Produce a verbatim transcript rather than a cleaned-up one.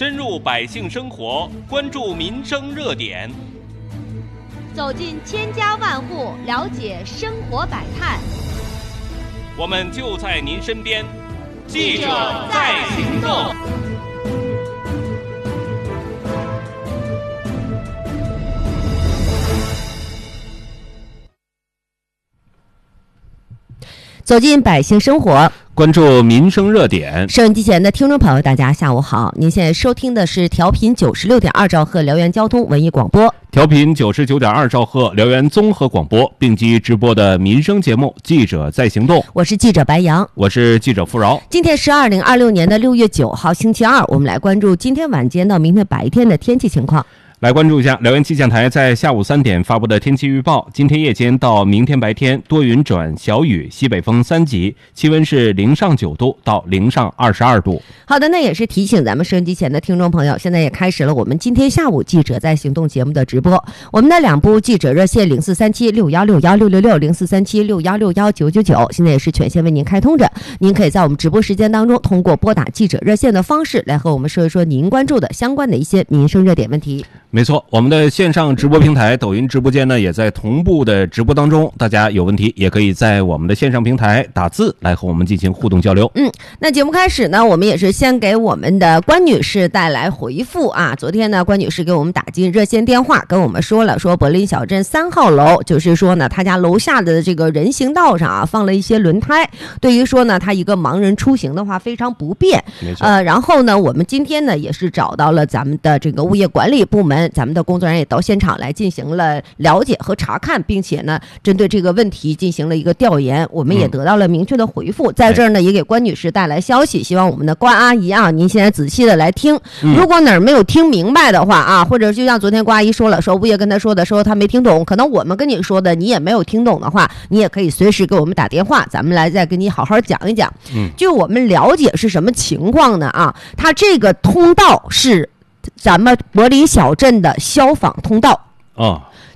深入百姓生活，关注民生热点， 走进千家万户，了解生活百态。 我们就在您身边，记者在行动。 走进百姓生活， 关注民生热点。 收音机前的听众朋友，大家下午好！您现在收听的是调频九十六点二兆赫辽源交通文艺广播， 调频九十九点二兆赫辽源综合广播，并机直播的民生节目《记者在行动》。 我是记者白杨， 我是记者付饶。 今天是二零二六年的六月九号，星期二，我们来关注今天晚间到明天白天的天气情况。 来关注一下辽源气象台在下午三点发布的天气预报。今天夜间到明天白天多云转小雨，西北风三级，气温是零上九度到零上二十二度。 好的，那也是提醒咱们收音机前的听众朋友，现在也开始了我们今天下午记者在行动节目的直播。我们的两部记者热线零四三七六幺六幺六六六、零四三七六幺六幺九九九，现在也是全线为您开通着。您可以在我们直播时间当中，通过拨打记者热线的方式来和我们说一说您关注的相关的一些民生热点问题。 没错，我们的线上直播平台抖音直播间呢也在同步的直播当中，大家有问题也可以在我们的线上平台打字来和我们进行互动交流。 嗯，那节目开始呢，我们也是先给我们的关女士带来回复啊。昨天呢，关女士给我们打进热线电话，跟我们说了，说柏林小镇三号楼，就是说呢，他家楼下的这个人行道上啊放了一些轮胎，对于说呢，他一个盲人出行的话非常不便。 没错。 呃，然后呢，我们今天呢也是找到了咱们的这个物业管理部门。咱们的工作人员也到现场来进行了了解和查看，并且呢针对这个问题进行了一个调研，我们也得到了明确的回复。嗯、在这儿呢也给关女士带来消息，希望我们的关阿姨啊，您现在仔细的来听， 嗯、 如果哪儿没有听明白的话啊，或者就像昨天关阿姨说了，说物业跟她说的，说她没听懂，可能我们跟你说的你也没有听懂的话，你也可以随时给我们打电话，咱们来再跟你好好讲一讲。 嗯， 就我们了解是什么情况呢啊？它这个通道是咱们柏林小镇的消防通道。 哦，